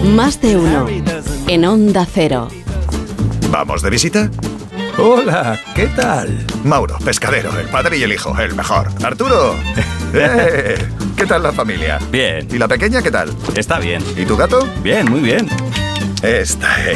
Más de uno. En Onda Cero. ¿Vamos de visita? Hola, ¿qué tal? Mauro, pescadero, el padre y el hijo, el mejor. Arturo. ¿Qué tal la familia? Bien. ¿Y la pequeña qué tal? Está bien. ¿Y tu gato? Bien, muy bien. Esta